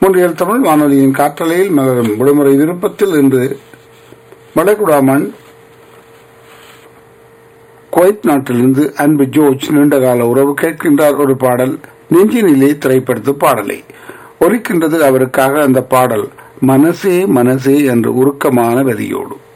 முன்றியல் தமிழ் வானொலியின் காற்றலையில் மலரும் விடுமுறை விருப்பத்தில் இன்று வளைகுடாமன் குவைத் நாட்டிலிருந்து அன்பு ஜோர்ஜ் நீண்டகால உறவு கேட்கின்றார். ஒரு பாடல் நெஞ்சினிலே திரைப்படுத்தும் பாடலை ஒலிக்கின்றது அவருக்காக. அந்த பாடல் மனசே மனசே என்று உருக்கமான வரியோடு.